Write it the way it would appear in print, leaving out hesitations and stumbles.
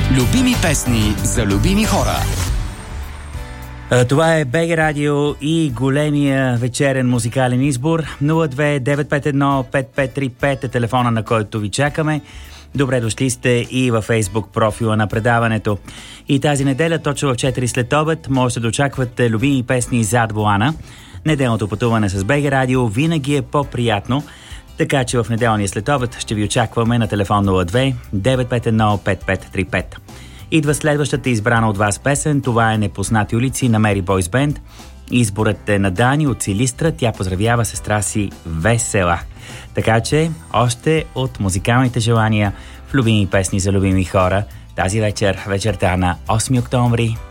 Любими песни за любими хора. Това е БГ Радио и големия вечерен музикален избор. 02-951-5535 е телефона, на който ви чакаме. Добре дошли сте и във Фейсбук профила на предаването. И тази неделя, точно в 4 след обед, можете да очаквате любими песни зад волана. Неделното пътуване с БГ Радио винаги е по-приятно, така че в неделния след обед ще ви очакваме на телефон 02-951-5535. Идва следващата избрана от вас песен. Това е "Непознати улици" на Мери Бойс Бенд. Изборът е на Дани от Силистра. Тя поздравява сестра си Весела. Така че, още от музикалните желания в любими песни за любими хора тази вечер, вечерта на 8 октомври,